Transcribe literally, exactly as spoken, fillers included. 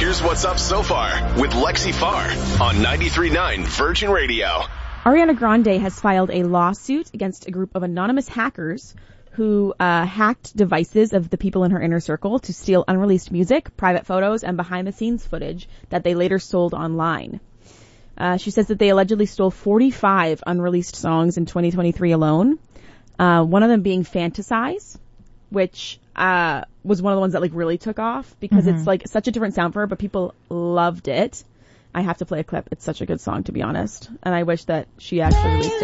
Here's what's up so far with Lexi Farr on ninety-three point nine Virgin Radio. Ariana Grande has filed a lawsuit against a group of anonymous hackers who uh, hacked devices of the people in her inner circle to steal unreleased music, private photos, and behind-the-scenes footage that they later sold online. Uh, she says that they allegedly stole forty-five unreleased songs in twenty twenty-three alone, uh, one of them being Fantasize, which uh was one of the ones that like really took off because mm-hmm. it's like such a different sound for her, but people loved it. I have to play a clip. It's such a good song, to be honest, and I wish that she actually released it.